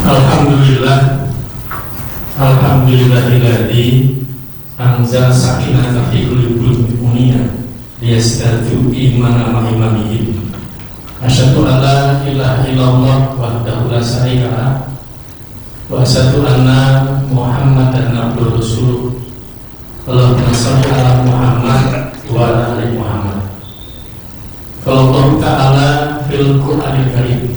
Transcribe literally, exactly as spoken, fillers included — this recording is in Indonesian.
Alhamdulillah, Alhamdulillahilladzi anzal sakinata fi qulubil mu'minina liyazdadu imanan ma'a imanihim. Asyhadu an la ilaha illallah wahdahu la syarika lah wa asyhadu anna Muhammadan abduhu rasuluh. Allahumma shalli ala Muhammad wa ala ali Muhammad. Qala Allah Ta'ala fil Qur'anil Karim,